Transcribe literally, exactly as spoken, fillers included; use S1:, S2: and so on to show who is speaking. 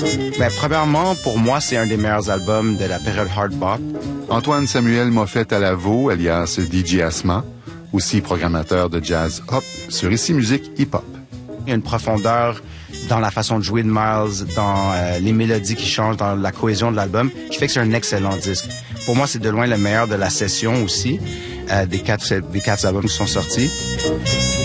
S1: Ben, premièrement, pour moi, c'est un des meilleurs albums de la période hard bop.
S2: Antoine Samuel Moffett à la Vaux, alias D J Asma, aussi programmateur de jazz hop sur Ici Musique Hip Hop.
S1: Il y a une profondeur dans la façon de jouer de Miles, dans euh, les mélodies qui changent, dans la cohésion de l'album, qui fait que c'est un excellent disque. Pour moi, c'est de loin le meilleur de la session aussi, euh, des quatre, des quatre albums qui sont sortis.